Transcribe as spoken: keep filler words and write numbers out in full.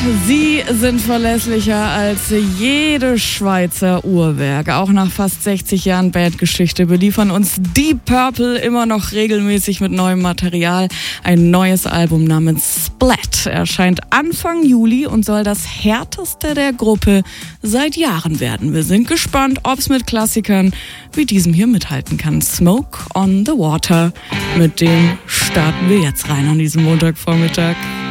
Sie sind verlässlicher als jede Schweizer Uhrwerk. Auch nach fast sechzig Jahren Bandgeschichte beliefern uns Deep Purple immer noch regelmäßig mit neuem Material. Ein neues Album namens Splat erscheint Anfang Juli und soll das härteste der Gruppe seit Jahren werden. Wir sind gespannt, ob es mit Klassikern wie diesem hier mithalten kann. Smoke on the Water. Mit dem starten wir jetzt rein an diesem Montagvormittag.